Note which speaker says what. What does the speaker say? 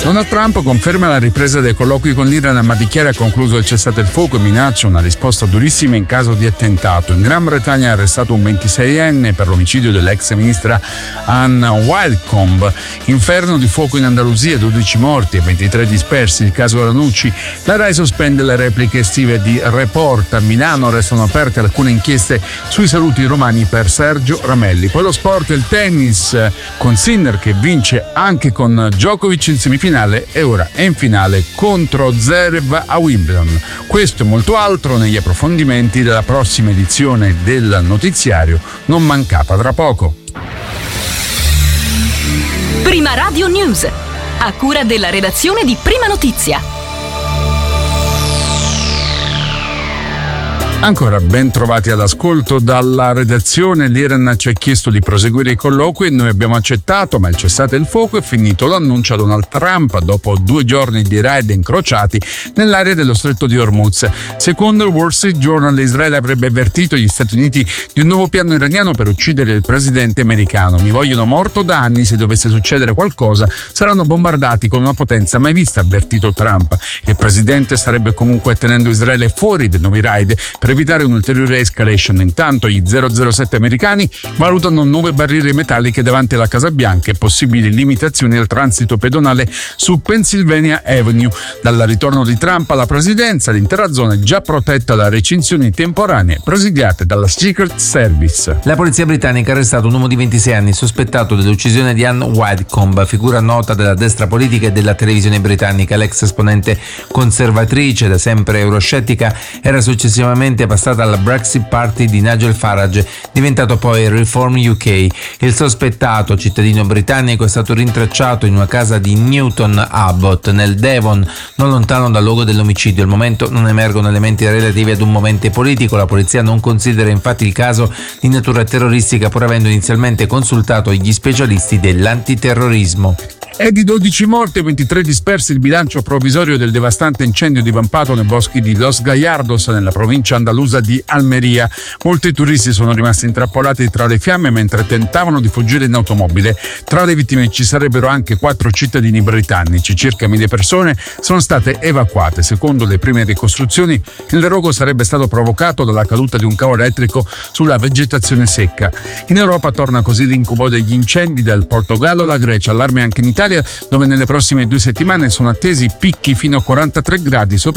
Speaker 1: Donald Trump conferma la ripresa dei colloqui con l'Iran, ma dichiara concluso il cessate il fuoco e minaccia una risposta durissima in caso di attentato. In Gran Bretagna è arrestato un 26enne per l'omicidio dell'ex ministra Anne Widdecombe. Inferno di fuoco in Andalusia, 12 morti e 23 dispersi. Il caso Ranucci. La Rai sospende le repliche estive di Report. A Milano restano aperte alcune inchieste sui saluti romani per Sergio Ramelli. Poi lo sport e il tennis, con Sinner che vince anche con Djokovic in semifinale e ora è in finale contro Zverev a Wimbledon. Questo e molto altro negli approfondimenti della prossima edizione del notiziario, non mancata tra poco.
Speaker 2: Prima Radio News, a cura della redazione di Prima Notizia.
Speaker 1: Ancora ben trovati all'ascolto dalla redazione. L'Iran ci ha chiesto di proseguire i colloqui e noi abbiamo accettato, ma il cessate il fuoco è finito, lo annuncia Donald Trump dopo 2 giorni di raid incrociati nell'area dello stretto di Hormuz. Secondo il Wall Street Journal, Israele avrebbe avvertito gli Stati Uniti di un nuovo piano iraniano per uccidere il presidente americano. Mi vogliono morto da anni, se dovesse succedere qualcosa saranno bombardati con una potenza mai vista, ha avvertito Trump. Il presidente starebbe comunque tenendo Israele fuori dai nuovi raid per evitare un'ulteriore escalation. Intanto gli 007 americani valutano nuove barriere metalliche davanti alla Casa Bianca e possibili limitazioni al transito pedonale su Pennsylvania Avenue. Dal ritorno di Trump alla presidenza, l'intera zona è già protetta da recinzioni temporanee presidiate dalla Secret Service.
Speaker 3: La polizia britannica ha arrestato un uomo di 26 anni sospettato dell'uccisione di Anne Widdecombe, figura nota della destra politica e della televisione britannica. L'ex esponente conservatrice, da sempre euroscettica, era successivamente passata alla Brexit Party di Nigel Farage, diventato poi Reform UK. Il sospettato, cittadino britannico, è stato rintracciato in una casa di Newton Abbot, nel Devon, non lontano dal luogo dell'omicidio. Al momento non emergono elementi relativi ad un movente politico. La polizia non considera infatti il caso di natura terroristica, pur avendo inizialmente consultato gli specialisti dell'antiterrorismo.
Speaker 1: È di 12 morti e 23 dispersi il bilancio provvisorio del devastante incendio divampato nei boschi di Los Gallardos, nella provincia andalusa di Almeria. Molti turisti sono rimasti intrappolati tra le fiamme mentre tentavano di fuggire in automobile. Tra le vittime ci sarebbero anche 4 cittadini britannici. Circa 1000 persone sono state evacuate. Secondo le prime ricostruzioni, il rogo sarebbe stato provocato dalla caduta di un cavo elettrico sulla vegetazione secca. In Europa torna così l'incubo degli incendi dal Portogallo alla Grecia. Allarme anche in Italia, dove nelle prossime 2 settimane sono attesi picchi fino a 43 gradi,